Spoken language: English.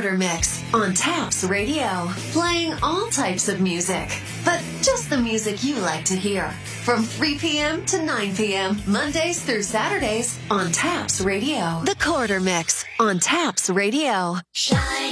Quarter Mix on Taps Radio. Playing all types of music, but just the music you like to hear. From 3 p.m. to 9 p.m., Mondays through Saturdays on Taps Radio. The Quarter Mix on Taps Radio. Shine.